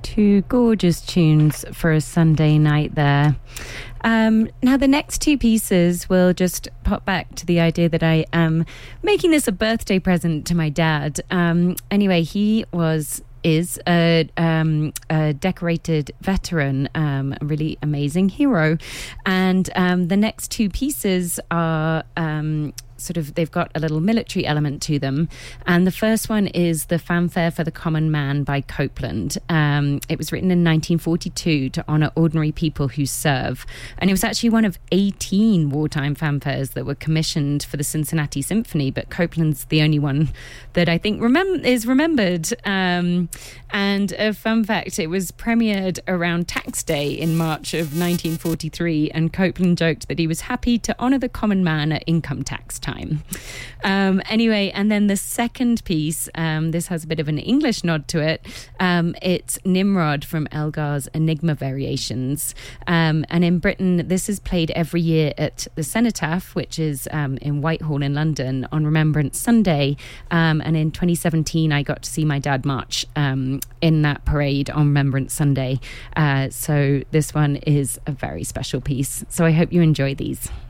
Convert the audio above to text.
Two gorgeous tunes for a Sunday night there. Now, the next two pieces will just pop back to the idea that I am making this a birthday present to my dad. Anyway, he is a decorated veteran, a really amazing hero. And the next two pieces are they've got a little military element to them. And the first one is The Fanfare for the Common Man by Copeland. It was written in 1942 to honour ordinary people who serve. And it was actually one of 18 wartime fanfares that were commissioned for the Cincinnati Symphony, but Copeland's the only one that I think is remembered. And a fun fact, it was premiered around Tax Day in March of 1943, and Copeland joked that he was happy to honour the common man at income tax time. Anyway, and then the second piece, this has a bit of an English nod to it. It's Nimrod from Elgar's Enigma Variations. And in Britain, this is played every year at the Cenotaph, which is in Whitehall in London on Remembrance Sunday. And in 2017, I got to see my dad march in that parade on Remembrance Sunday. So this one is a very special piece. So I hope you enjoy these.